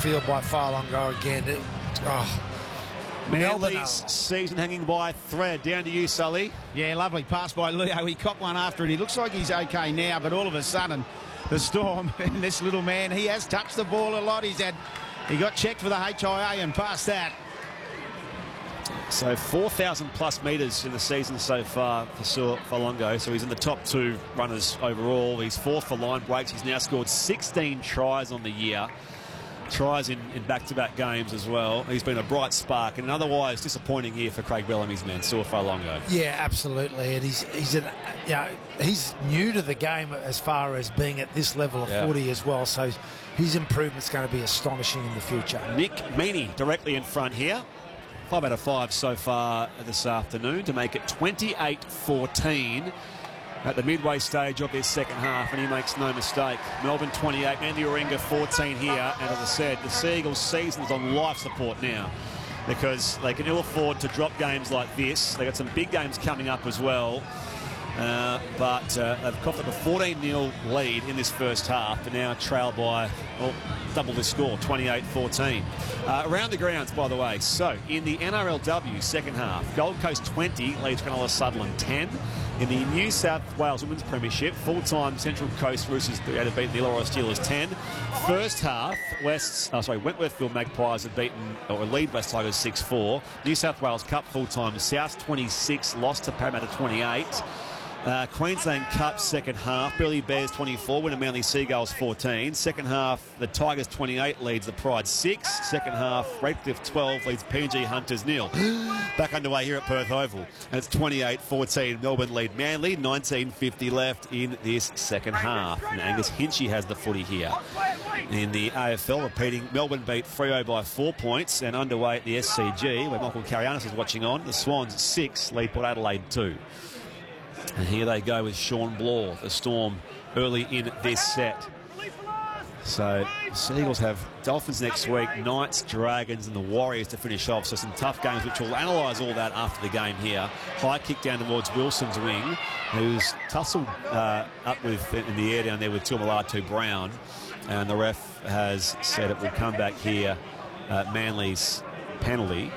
field by Farlongo again. Manly's season hanging by a thread. Down to you, Sully. Yeah, lovely pass by Leo. He copped one after it. He looks like he's okay now, but all of a sudden, the Storm and this little man, he has touched the ball a lot. He got checked for the HIA and passed that. So 4,000 plus metres in the season so far for Farlongo. So he's in the top 2 runners overall. He's 4th for line breaks. He's now scored 16 tries on the year. Tries in back-to-back games as well. He's been a bright spark and an otherwise disappointing year for Craig Bellamy's man, Saul Farlongo. Yeah, absolutely. And he's new to the game as far as being at this level of footy as well. So his improvement's going to be astonishing in the future. Nick Meaney directly in front here. 5 out of 5 so far this afternoon to make it 28-14 at the midway stage of this second half, and he makes no mistake. Melbourne 28, Andy Warringah 14 here, and as I said, the Seagulls' season's on life support now because they can ill afford to drop games like this. They've got some big games coming up as well, but they've coughed up a 14-0 lead in this first half, and now trailed by double the score, 28-14. Around the grounds, by the way, so in the NRLW second half, Gold Coast 20 leads Cronulla Sutherland 10. In the New South Wales Women's Premiership, full-time Central Coast Roosters had beaten the Illawarra Steelers 10. First half, Wentworthville Magpies had lead West Tigers 6-4. New South Wales Cup full-time South 26, lost to Parramatta 28. Queensland Cup second half, Burleigh Bears 24, winner Manly Seagulls 14. Second half, the Tigers 28 leads the Pride 6. Second half, Redcliffe 12 leads PNG Hunters 0. Back underway here at Perth Oval. And it's 28-14. Melbourne lead Manly, 19:50 left in this second half. And Angus Hinchy has the footy here. In the AFL, repeating, Melbourne beat Freo by 4 points, and underway at the SCG, where Michael Carianis is watching on. The Swans 6 lead Port Adelaide 2. And here they go with Sean Blore, the Storm, early in this set. So Seagulls have Dolphins next week, Knights, Dragons and the Warriors to finish off. So some tough games, which we'll analyse all that after the game here. High kick down towards Wilson's wing, who's tussled up with in the air down there with Tuamulatu Brown. And the ref has said it will come back here, Manly's penalty.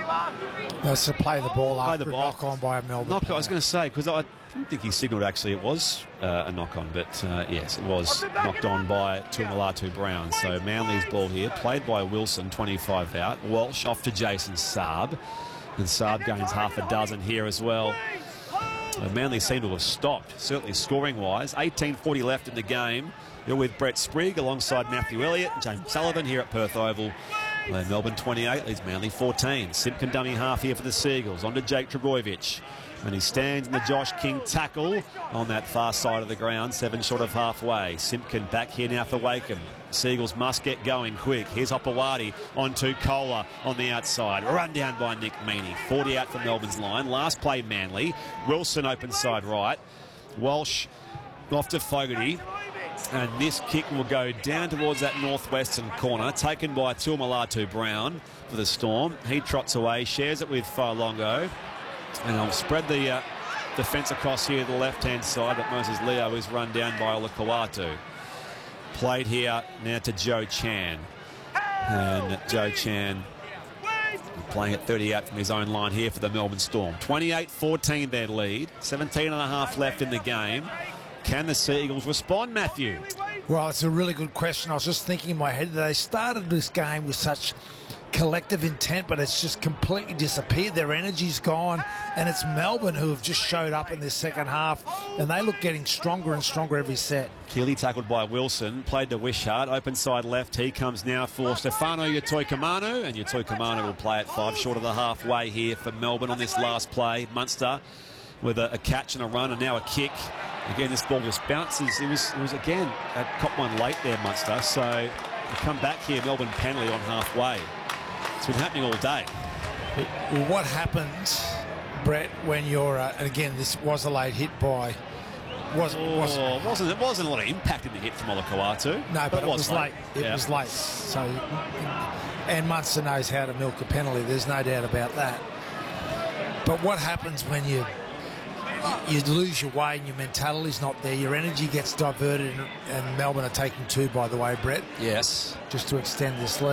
That's to play the ball after a knock-on by a Melbourne player. I was going to say, because I didn't think he signalled actually it was a knock-on, but yes, it was knocked on by Tuamulatu Brown. So Manly's ball here, played by Wilson, 25 out. Walsh off to Jason Saab, and Saab gains half a dozen here as well. Manly seem to have stopped, certainly scoring-wise. 18:40 left in the game. You're with Brett Sprigg alongside Matthew Elliott and James Sullivan here at Perth Oval. Melbourne 28 leads Manly 14. Simpkin dummy half here for the Seagulls. On to Jake Trbojevic. And he stands in the Josh King tackle on that far side of the ground, 7 short of halfway. Simpkin back here now for Wakeham. Seagulls must get going quick. Here's Hopewadi on to Kohler on the outside. Run down by Nick Meaney. 40 out from Melbourne's line. Last play Manly. Wilson open side right. Walsh off to Fogarty. And this kick will go down towards that northwestern corner, taken by Tuamulatu Brown for the Storm. He trots away, shares it with Farlongo, and I'll spread the defence across here to the left-hand side, but Moses Leo is run down by Olakau'atu. Played here now to Joe Chan. And Joe Chan playing at 38 from his own line here for the Melbourne Storm. 28-14 their lead, 17.5 left in the game. Can the Seagulls respond, Matthew? Well, it's a really good question. I was just thinking in my head that they started this game with such collective intent, but it's just completely disappeared. Their energy's gone, and it's Melbourne who have just showed up in this second half, and they look getting stronger and stronger every set. Keely tackled by Wilson, played to Wishart, open side left. He comes now for Stefano Yatoikamanu, and Yatoikamanu will play at 5 short of the halfway here for Melbourne on this last play. Munster with a catch and a run, and now a kick. Again, this ball just bounces. It was again, caught one late there, Munster. So they come back here, Melbourne penalty on halfway. It's been happening all day. Well, what happens, Brett, when you're, and again, this was a late hit by, it wasn't a lot of impact in the hit from Olakau'atu. No, but it was late. It was late. So, and Munster knows how to milk a penalty. There's no doubt about that. But what happens when you lose your way and your mentality's not there, your energy gets diverted, and Melbourne are taking 2, by the way, Brett. Yes. Just to extend this lead.